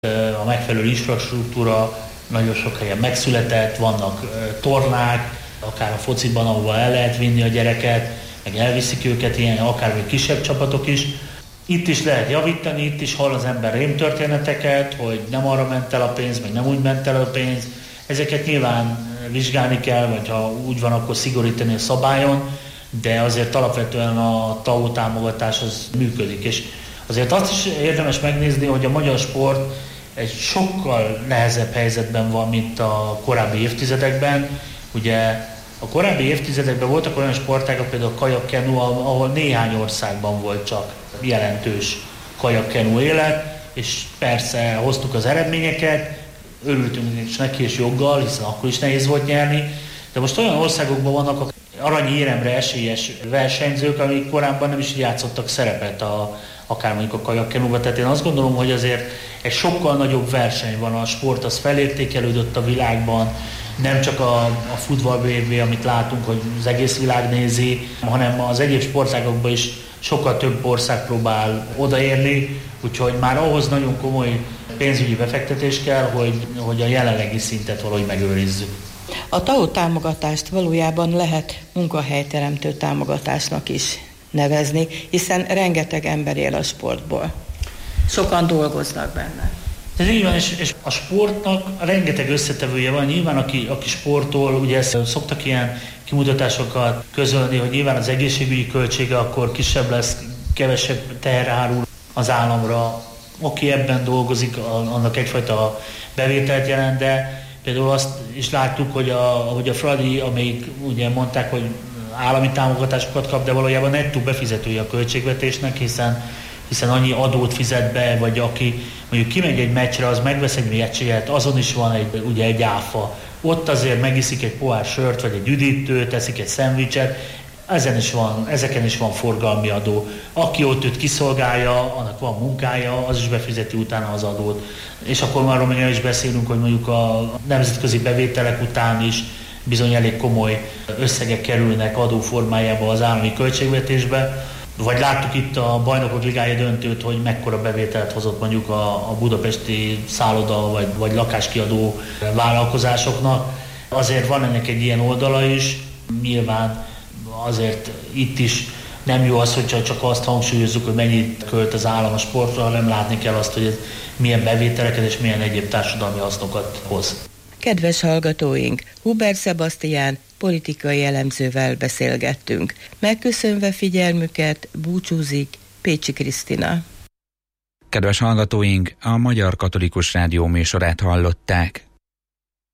A megfelelő infrastruktúra nagyon sok helyen megszületett, vannak tornák, akár a fociban, ahova el lehet vinni a gyereket, meg elviszik őket ilyen, akár még kisebb csapatok is. Itt is lehet javítani, itt is hall az ember rémtörténeteket, hogy nem arra ment el a pénz, meg nem úgy ment el a pénz. Ezeket nyilván vizsgálni kell, vagy ha úgy van, akkor szigorítani a szabályon, de azért alapvetően a TAO támogatás az működik. És azért azt is érdemes megnézni, hogy a magyar sport egy sokkal nehezebb helyzetben van, mint a korábbi évtizedekben. Ugye a korábbi évtizedekben voltak olyan sportágak, például a kajakkenu, ahol néhány országban volt csak jelentős kajakkenu élet, és persze hoztuk az eredményeket, örültünk is neki és joggal, hiszen akkor is nehéz volt nyerni, de most olyan országokban vannak arany éremre esélyes versenyzők, amik korábban nem is játszottak szerepet akár mondjuk a kajakkenuban. Tehát én azt gondolom, hogy azért egy sokkal nagyobb verseny van, a sport az felértékelődött a világban, nem csak a futball BB, amit látunk, hogy az egész világ nézi, hanem az egyéb sportágokban is sokkal több ország próbál odaérni, úgyhogy már ahhoz nagyon komoly pénzügyi befektetés kell, hogy a jelenlegi szintet valahogy megőrizzük. A TAO támogatást valójában lehet munkahelyteremtő támogatásnak is nevezni, hiszen rengeteg ember él a sportból. Sokan dolgoznak benne. Ez így van, és a sportnak rengeteg összetevője van. Nyilván, aki sportol, ugye szoktak ilyen kimutatásokat közölni, hogy nyilván az egészségügyi költsége akkor kisebb lesz, kevesebb teher hárul az államra. Aki ebben dolgozik, annak egyfajta bevételt jelent, de például azt is láttuk, hogy a Fradi, amelyik ugye mondták, hogy állami támogatásokat kap, de valójában nettó befizetője a költségvetésnek, hiszen annyi adót fizet be, vagy aki mondjuk kimegy egy meccsre, az megvesz egy meccset, azon is van egy áfa. Ott azért megiszik egy pohár sört, vagy egy üdítőt, teszik egy szendvicset, ezeken is van forgalmi adó. Aki ott őt kiszolgálja, annak van munkája, az is befizeti utána az adót. És akkor már arról is beszélünk, hogy mondjuk a nemzetközi bevételek után is bizony elég komoly összegek kerülnek adó formájába az állami költségvetésbe. Vagy láttuk itt a Bajnokok Ligája döntőt, hogy mekkora bevételt hozott mondjuk a budapesti szálloda vagy lakáskiadó vállalkozásoknak. Azért van ennek egy ilyen oldala is, nyilván azért itt is nem jó az, hogyha csak azt hangsúlyozzuk, hogy mennyit költ az állam a sportra, hanem látni kell azt, hogy ez milyen bevételeket és milyen egyéb társadalmi hasznokat hoz. Kedves hallgatóink, Huber Sebastián politikai elemzővel beszélgettünk. Megköszönve figyelmüket, búcsúzik Pécsi Krisztina. Kedves hallgatóink, a Magyar Katolikus Rádió műsorát hallották.